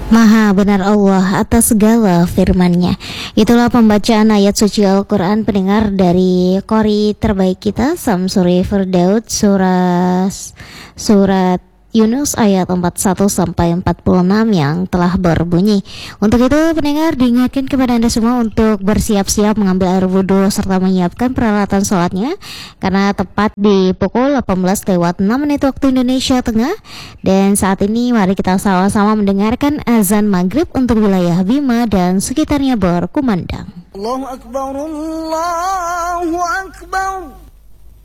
Maha benar Allah atas segala firman-Nya. Itulah pembacaan ayat suci Al-Quran pendengar dari Qori terbaik kita, Samsuri Firdaus, surat Yunus ayat 41 sampai 46 yang telah berbunyi. Untuk itu pendengar diingatkan kepada Anda semua untuk bersiap-siap mengambil air wudhu serta menyiapkan peralatan sholatnya, karena tepat di pukul 18:06 waktu Indonesia Tengah. Dan saat ini mari kita sama-sama mendengarkan azan maghrib untuk wilayah Bima dan sekitarnya berkumandang. Allahu Akbar, Allahu Akbar.